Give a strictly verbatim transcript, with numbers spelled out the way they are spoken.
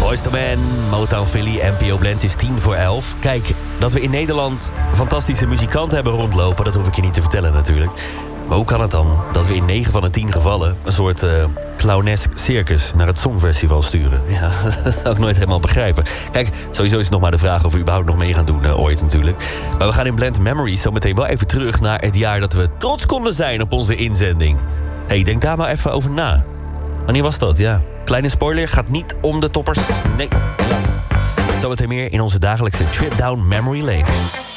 Boyz two Men, Motown Philly, N P O Blend is tien voor elf. Kijk, dat we in Nederland fantastische muzikanten hebben rondlopen, dat hoef ik je niet te vertellen natuurlijk. Maar hoe kan het dan dat we in negen van de tien gevallen een soort uh, clownesk circus naar het Songfestival sturen? Ja, dat zou ik nooit helemaal begrijpen. Kijk, sowieso is het nog maar de vraag of we überhaupt nog mee gaan doen, uh, ooit natuurlijk. Maar we gaan in Blend Memories zo meteen wel even terug naar het jaar dat we trots konden zijn op onze inzending. Hé, hey, denk daar maar even over na. Wanneer was dat? Ja. Kleine spoiler, gaat niet om de toppers. Nee, helaas. Zometeen meer in onze dagelijkse trip down memory lane.